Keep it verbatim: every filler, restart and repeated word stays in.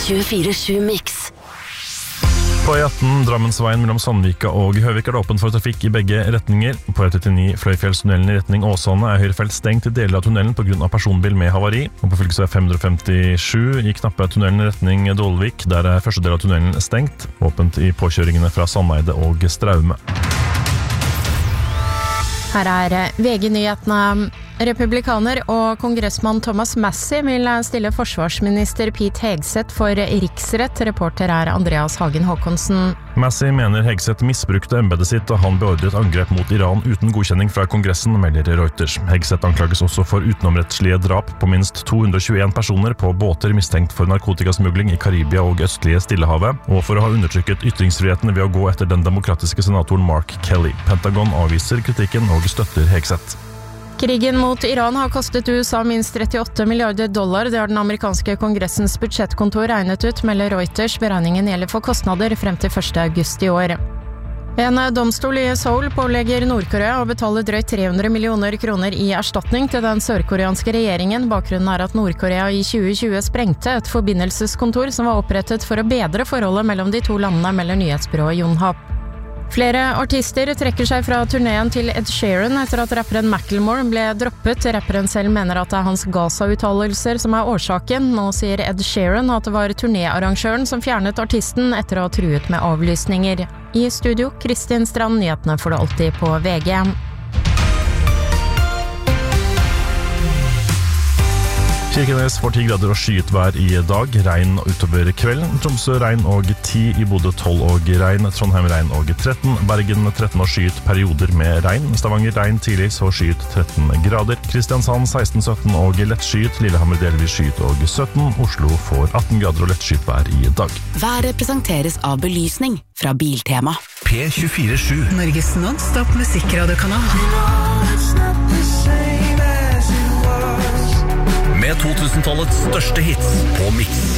tjuefire sju Mix. På E atten Drammensveien mellom Sandvika og Høvik er det åpent for trafikk i begge retninger. På E trettini Fløyfjellstunnelen i retning Åsane er høyrefelt stengt i deler av tunnelen på grunn av personbil med havari. Og på fylkesvei fem hundre femtisju i knappe tunnelen i retning Dolvik, der er første del av tunnelen stengt. Åpent i påkjøringene fra Sandeide og Straume. Her er V G-nyhetene. Republikaner og kongressmann Thomas Massie vil stille forsvarsminister Pete Hegseth for riksrett. Reporter er Andreas Hagen Håkonsen. Massie mener Hegseth misbrukte embedet sitt, og han beordret angrep mot Iran uten godkjenning fra Kongressen, melder Reuters. Hegseth anklages også for utenomrettslige drap på minst to hundre og tjueen personer på båter mistenkt for narkotikasmugling i Karibia og østlige Stillehavet, og for å ha undertrykket ytringsfriheten ved å gå etter den demokratiske senatoren Mark Kelly. Pentagon avviser kritikken og støtter Hegseth. Krigen mot Iran har kostet U S A minst trettiåtte milliarder dollar. Det har den amerikanske kongressens budsjettkontor regnet ut, melder Reuters. Beregningen gjelder for kostnader frem til første august i år. En domstol i Seoul pålegger Nord-Korea å betale drøyt tre hundre millioner kroner i erstatning til den sørkoreanske regjeringen. Bakgrunnen er at Nord-Korea i tjue tjue sprengte et forbindelseskontor som var opprettet for å bedre forholdet mellom de to landene, melder nyhetsbyrået Yonhap. Flere artister trekker seg fra turneen til Ed Sheeran etter at rapperen Macklemore ble droppet. Rapperen selv mener at det er hans Gaza-uttalelser som er årsaken. Nå sier Ed Sheeran at det var turnéarrangøren som fjernet artisten etter å ha truet med avlysninger. I studio, Kristin Strand, nyhetene får du alltid på V G. Kirkenes får ti grader og skyet vær i dag, regn utover kvelden. Tromsø regn og ti, i Bodø tolv og regn, Trondheim regn og tretten, Bergen tretten og skyet perioder med regn, Stavanger regn tidlig så skyet tretten grader, Kristiansand seksten sytten og lett skyet, Lillehammer delvis skyet og sytten, Oslo får atten grader og lett skyet vær i dag. Været presenteres av belysning fra Biltema. P tjuefire sju, Norges non-stop musikkradiokanal. med to tusen-tallets største hits på Mix.